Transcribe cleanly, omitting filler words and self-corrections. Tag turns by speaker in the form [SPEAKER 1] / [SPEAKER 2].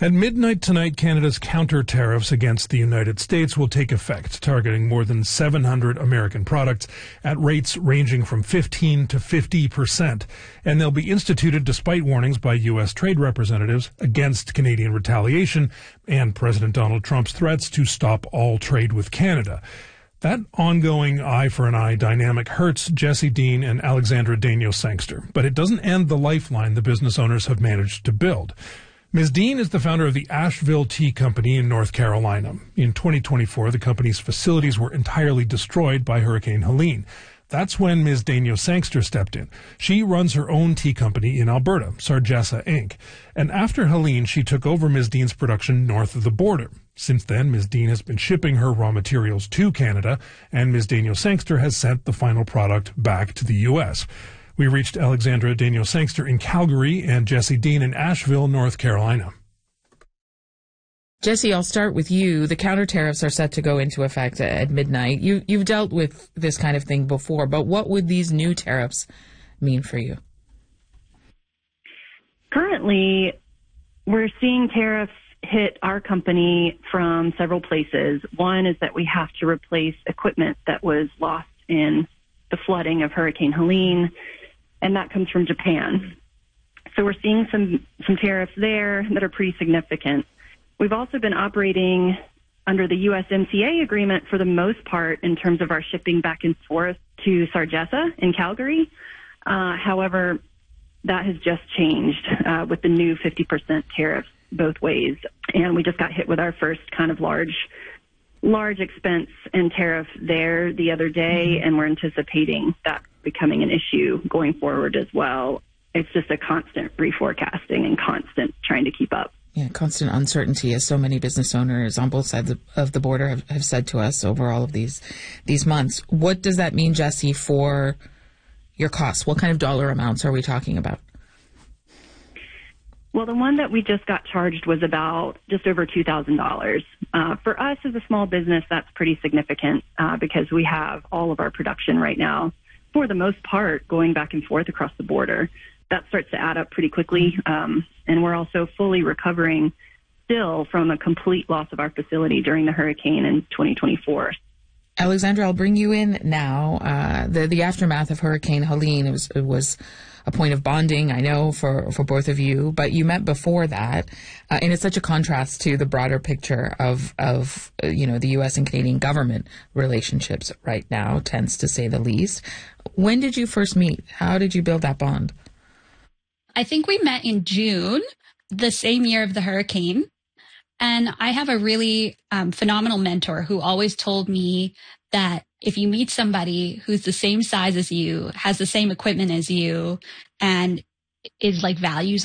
[SPEAKER 1] At midnight tonight, Canada's counter tariffs against the United States will take effect, targeting more than 700 American products at rates ranging from 15 to 50%. And they'll be instituted despite warnings by U.S. trade representatives against Canadian retaliation and President Donald Trump's threats to stop all trade with Canada. That ongoing eye for an eye dynamic hurts Jesse Dean and Alexandra Daigneault-Sangster, but it doesn't end the lifeline the business owners have managed to build. Ms. Dean is the founder of the Asheville Tea Company in North Carolina. In 2024, the company's facilities were entirely destroyed by Hurricane Helene. That's when Ms. Daigneault-Sangster stepped in. She runs her own tea company in Alberta, Sargessa Inc. And after Helene, she took over Ms. Dean's production north of the border. Since then, Ms. Dean has been shipping her raw materials to Canada, and Ms. Daigneault-Sangster has sent the final product back to the U.S. We reached Alexandra Daigneault-Sangster in Calgary and Jesse Dean in Asheville, North Carolina.
[SPEAKER 2] Jesse, I'll start with you. The counter tariffs are set to go into effect at midnight. You've dealt with this kind of thing before, but what would these new tariffs mean for you?
[SPEAKER 3] Currently, we're seeing tariffs hit our company from several places. One is that we have to replace equipment that was lost in the flooding of Hurricane Helene, and that comes from Japan. So we're seeing some tariffs there that are pretty significant. We've also been operating under the USMCA agreement for the most part in terms of our shipping back and forth to Sargessa in Calgary. However, that has just changed with the new 50% tariffs both ways. And we just got hit with our first kind of large expense and tariff there the other day, and we're anticipating that becoming an issue going forward as well. It's just a constant reforecasting and constant trying to keep up.
[SPEAKER 2] Yeah, constant uncertainty, as so many business owners on both sides of the border have said to us over all of these months. What does that mean, Jesse, for your costs? What kind of dollar amounts are we talking about?
[SPEAKER 3] Well, the one that we just got charged was about just over $2,000. For us as a small business, that's pretty significant because we have all of our production right now, for the most part, going back and forth across the border. That starts to add up pretty quickly. And we're also fully recovering still from a complete loss of our facility during the hurricane in 2024.
[SPEAKER 2] Alexandra, I'll bring you in now. The aftermath of Hurricane Helene, it was a point of bonding, I know, for both of you, but you met before that. And it's such a contrast to the broader picture of the U.S. and Canadian government relationships right now, tense to say the least. When did you first meet? How did you build that bond?
[SPEAKER 4] I think we met in June, the same year of the hurricane. And I have a really phenomenal mentor who always told me that if you meet somebody who's the same size as you, has the same equipment as you, and is like values